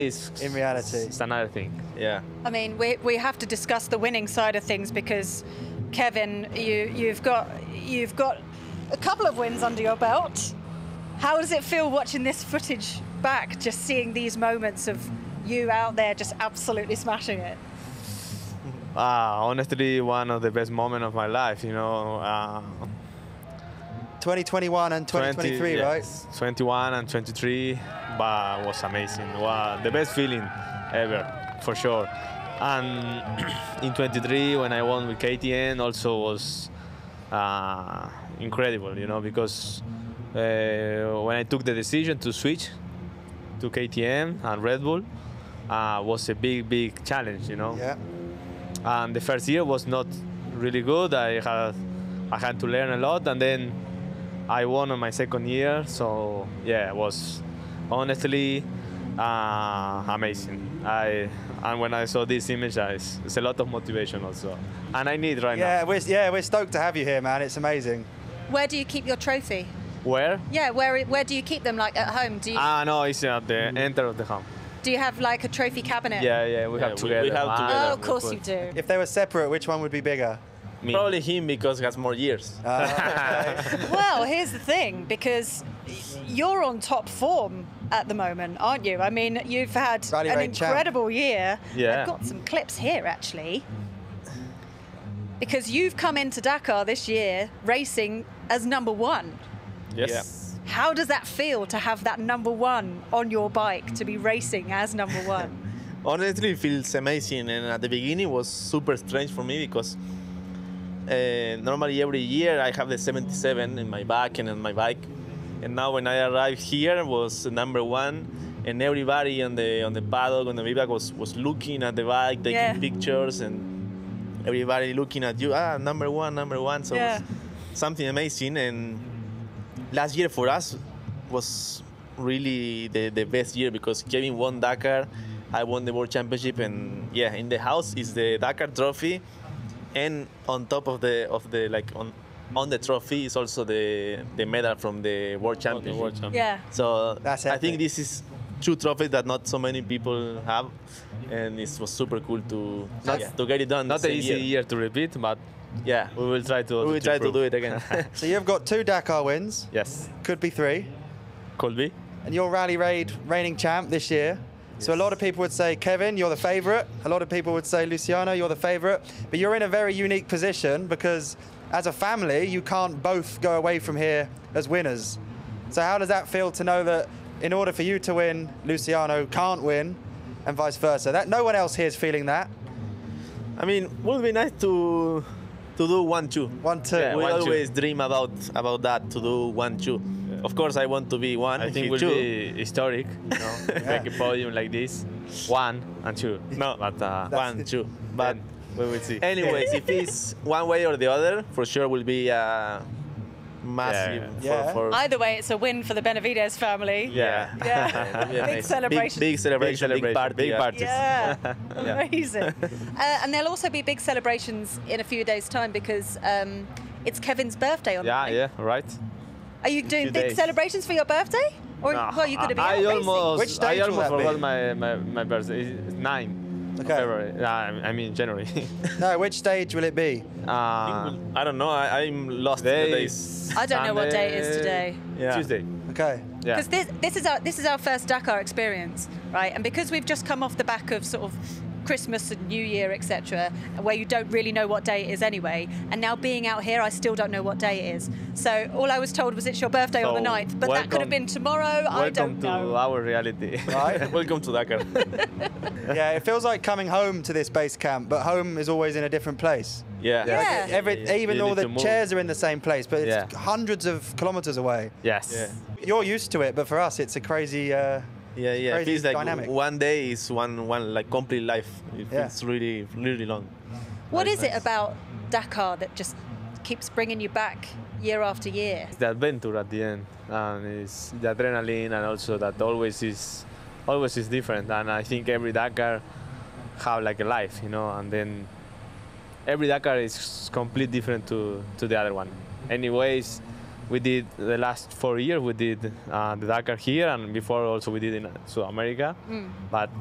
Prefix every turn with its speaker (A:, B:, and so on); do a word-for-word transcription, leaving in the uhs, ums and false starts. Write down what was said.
A: It's,
B: in reality.
A: It's another thing. Yeah.
C: I mean, we we have to discuss the winning side of things because, Kevin, you you've got you've got a couple of wins under your belt. How does it feel watching this footage back, just seeing these moments of you out there just absolutely smashing it?
A: Uh, honestly, one of the best moments of my life, you know. Uh,
B: twenty twenty-one and twenty twenty-three,
A: twenty,
B: right?
A: Yes, twenty-one and twenty-three, but was amazing. Wow, the best feeling ever, for sure. And in twenty-three, when I won with K T M, also was uh, incredible, you know, because uh, when I took the decision to switch to K T M and Red Bull, uh, was a big, big challenge, you know.
B: Yeah.
A: And the first year was not really good. I had I had to learn a lot, and then I won on my second year. So yeah, it was honestly uh, amazing. I and when I saw this image, I, it's, it's a lot of motivation also, and I need right
B: yeah,
A: now.
B: We're, yeah, we're stoked to have you here, man. It's amazing.
C: Where do you keep your trophy?
A: Where?
C: Yeah, where where do you keep them? Like at home? Do you
A: Ah no, it's at the enter of the home.
C: do you have like a trophy cabinet?
A: Yeah, yeah, we
D: Yeah,
A: have
D: we-
A: together.
D: we have
A: Ah,
D: together.
C: Oh, of course you do.
B: If they were separate, which one would be bigger?
A: me.
D: Probably him because he has more years.
B: Uh, okay.
C: Well, here's the thing, because you're on top form at the moment, aren't you? I mean, you've had
B: Rally
C: an
B: Raid champ.
C: incredible year.
A: Yeah.
C: I've got some clips here, actually. Because you've come into Dakar this year racing as number one.
A: Yes.
C: How does that feel to have that number one on your bike, to be racing as number one?
D: Honestly, it feels amazing, and at the beginning it was super strange for me because uh, normally every year I have the seventy-seven in my back and on my bike, and now when I arrived here was number one, and everybody on the on the paddock on the bike was was looking at the bike, taking
C: Yeah.
D: pictures, and everybody looking at you. Ah, number one, number one. So
C: Yeah.
D: it was something amazing, and last year for us was really the, the best year because Kevin won Dakar, I won the World Championship, and yeah, in the house is the Dakar trophy, and on top of the of the like on on the trophy is also the the medal from the World Championship.
A: World Champion.
C: Yeah.
D: So
B: That's
D: I
B: epic.
D: think this is two trophies that not so many people have, and it was super cool to yeah, to get it done.
A: Not
D: the
A: an
D: same
A: easy
D: year.
A: year to repeat, but
D: Yeah,
A: we will try to.
D: we will try to
A: improve.
D: do it again.
B: So you've got two Dakar wins,
A: Yes.
B: could be three,
A: Could be.
B: and you're Rally Raid reigning champ this year. So a lot of people would say, Kevin, you're the favourite. A lot of people would say, Luciano, you're the favourite. But you're in a very unique position because as a family, you can't both go away from here as winners. So how does that feel to know that in order for you to win, Luciano can't win, and vice versa? That no one else here is feeling that.
D: I mean, would be nice to to do one two.
B: One, two.
D: we
A: one, two.
D: always dream about about that to do one two. Of course, I want to be one.
A: I think
D: he
A: will
D: two.
A: be historic, you know, make a podium like this, one and two.
D: No,
A: But uh,
D: one two. But
A: then we will see.
D: anyways, if it's one way or the other, for sure will be a massive
A: Yeah.
D: for,
B: Yeah.
D: for
C: Either way, it's a win for the Benavides family.
A: Yeah.
C: Yeah.
D: Will be
C: Big
D: amazing.
C: celebration.
D: Big, big celebration, big,
A: celebration,
D: party.
A: big
D: yeah.
A: party.
C: Yeah, amazing. uh, and there'll also be big celebrations in a few days' time because um, it's Kevin's birthday on
A: Yeah,
C: Monday.
A: yeah, right.
C: Are you doing
A: few
C: big
A: days.
C: celebrations for your birthday? Or
A: No,
C: well, you could have been
A: I,
C: out
A: I
C: racing.
A: almost,
B: Which stage
A: I
B: will
A: almost
B: that be?
A: forgot my, my, my birthday. It's nine of
B: Okay.
A: February. Yeah, I I mean January.
B: No, which stage will it be?
A: uh,
D: I don't know. I, I'm lost in the
A: today
D: days.
A: is
C: I don't know what day it is today.
D: Yeah.
A: Tuesday.
B: Okay.
A: Yeah.
C: Because this, this is our this is our first Dakar experience, right? And because we've just come off the back of sort of Christmas and New Year, et cetera, where you don't really know what day it is anyway, and now being out here, I still don't know what day it is. So all I was told was it's your birthday on the
A: So,
C: ninth, but that could have
A: welcome-
C: been tomorrow. I
A: Welcome
C: don't
A: to
C: know.
A: our reality.
B: Right?
D: Welcome to Dakar.
B: Yeah, it feels like coming home to this base camp, but home is always in a different place.
D: yeah.
C: Yeah.
B: Every, even
A: You
B: all
A: need
B: the
A: to move.
B: chairs are in the same place, but it's
A: Yeah.
B: hundreds of kilometers away.
A: Yes.
D: Yeah.
B: You're used to it, but for us, it's a crazy. Uh,
D: Yeah, yeah. It
B: Crazy
D: feels like
B: dynamic.
D: one day is one, one like complete life. It
B: Yeah.
D: feels really, really long.
C: What
D: Very
C: is it
D: nice.
C: about Dakar that just keeps bringing you back year after year?
A: It's the adventure at the end, and it's the adrenaline, and also that always is, always is different. And I think every Dakar have like a life, you know, and then every Dakar is completely different to to the other one. Anyways, we did the last four years. We did uh, the Dakar here, and before also we did in South America. But